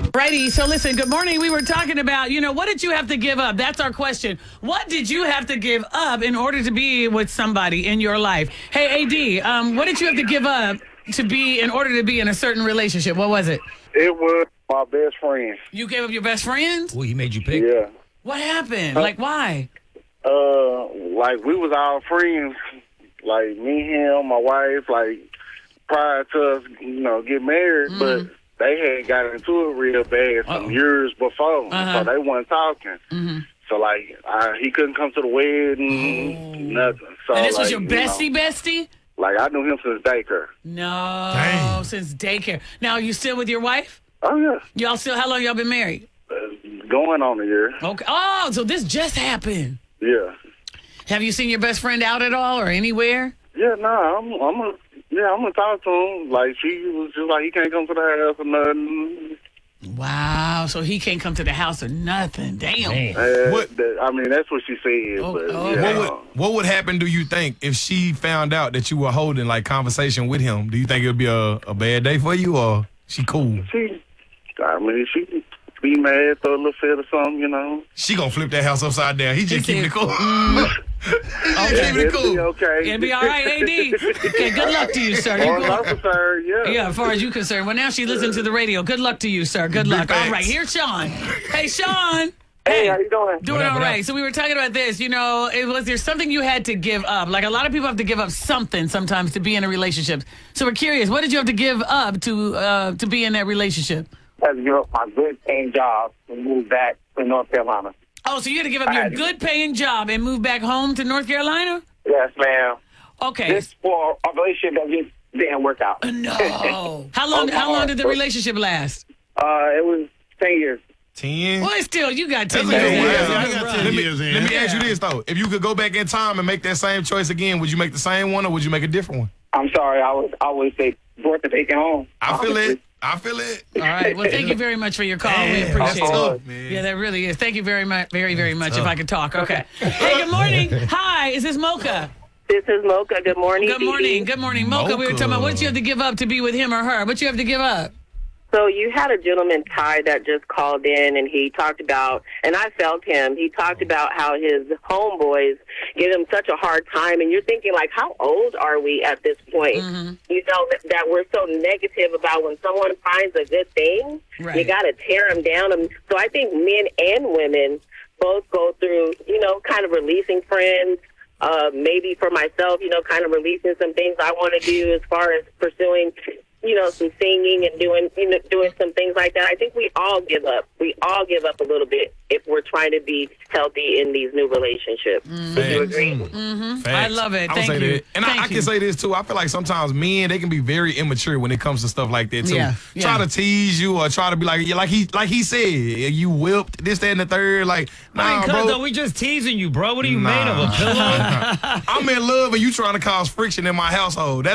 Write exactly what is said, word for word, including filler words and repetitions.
Righty, so listen, good morning. We were talking about, you know, what did you have to give up? That's our question. What did you have to give up in order to be with somebody in your life? Hey, A D, um, what did you have to give up to be in order to be in a certain relationship? What was it? It was my best friend. You gave up your best friend? Well, he made you pick. Yeah. What happened? Like, why? Uh, like, we was all friends. Like, me, him, my wife, like, prior to us, you know, get married, mm. but they had got into it real bad some Uh-oh. years before, uh-huh. so they wasn't talking. Mm-hmm. So, like, I, he couldn't come to the wedding, oh. nothing. So, and this like, was your bestie, you know, bestie? Like, I knew him since daycare. No, Dang. since daycare. Now, are you still with your wife? Oh, yeah. Y'all still, how long y'all been married? Uh, going on a year. Okay. Oh, so this just happened. Yeah. Have you seen your best friend out at all or anywhere? Yeah, no, nah, I'm, I'm gonna, yeah, I'm gonna talk to him. Like, she was just like, he can't come to the house or nothing. Wow, so he can't come to the house or nothing. Damn. Uh, what? That, I mean, that's what she said. Oh, but, oh, yeah. What would, what would happen, do you think, if she found out that you were holding, like, conversation with him? Do you think it would be a, a bad day for you, or she cool? She, I mean, she be mad, throw a little fit or something, you know. She gonna flip that house upside down. He just keeping it cool. Mm. Okay. Keeping it cool. Okay. It'll be all right, A D. Okay, good luck to you, sir. You as far as I'm concerned, yeah. Yeah, as far as you're concerned. Well, now she listens to the radio. Good luck to you, sir. Good Big luck. facts. All right, here's Sean. Hey, Sean. Hey, how you doing? Doing up, all what right. up? So we were talking about this. You know, it was there something you had to give up? Like, a lot of people have to give up something sometimes to be in a relationship. So we're curious, what did you have to give up to uh, to be in that relationship? I had to give up my good paying job and move back to North Carolina. Oh, so you had to give up your good-paying job and move back home to North Carolina? Yes, ma'am. Okay. This for a relationship that just didn't work out. No. How long? Oh, How long my did the God. relationship last? Uh, it was ten years. Ten? Well, still, you got ten That's years. a in. good That's while. a I good got run. ten Let me, years in. let me ask you Yeah. this, though. If you could go back in time and make that same choice again, would you make the same one or would you make a different one? I'm sorry, I was I always say brought the bacon home. I feel Honestly. it. I feel it. All right. Well, thank you very much for your call. we Damn, appreciate that's it. tough, man. Yeah, that really is. Thank you very much, very, very much. If I could talk. Okay. Hey, good morning. Hi, is this Mocha? This is Mocha. Good morning. Good morning. Good morning, Mocha. We were talking about what did you have to give up to be with him or her? What you have to give up? So you had a gentleman, Ty, that just called in, and he talked about, and I felt him, he talked about how his homeboys give him such a hard time, and you're thinking, like, how old are we at this point? Mm-hmm. You know, that, that we're so negative about when someone finds a good thing, right. You got to tear them down. And so I think men and women both go through, you know, kind of releasing friends, uh, maybe for myself, you know, kind of releasing some things I want to do as far as pursuing, you know, some singing and doing, you know, doing some things like that. I think we all give up. We all give up a little bit if we're trying to be healthy in these new relationships. Mm-hmm. Would you agree? Mm-hmm. Facts. I love it. I would Thank say you. that. And Thank I, I you. can say this, too. I feel like sometimes men, they can be very immature when it comes to stuff like that, too. Yeah, yeah. Try to tease you or try to be like, yeah, like he like he said, you whipped, this, that, and the third. Like, nah, I mean, bro. though, we just teasing you, bro. What are you Nah. made of, a pillow? I'm in love and you trying to cause friction in my household. That's